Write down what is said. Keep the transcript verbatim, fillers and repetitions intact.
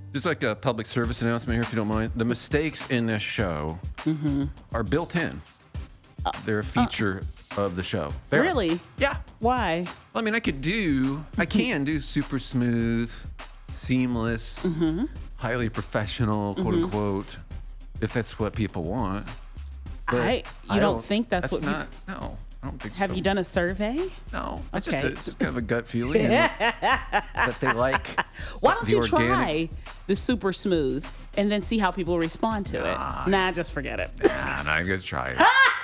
Just like a public service announcement here, if you don't mind. The mistakes in this show Mm-hmm. are built in. They're a feature of the show. They are. Really? Yeah. Why? I mean, I could do, I can do super smooth, seamless, Mm-hmm. highly professional, quote unquote, if that's what people want. But I. You don't, think that's, what? not? No, I don't think Have so. you done a survey? No, it's just, Okay. a, it's just kind of a gut feeling you know, that they like. Why don't the you organic. try the super smooth and then see how people respond to it? Nah, just forget it. Nah, nah, I'm gonna try it.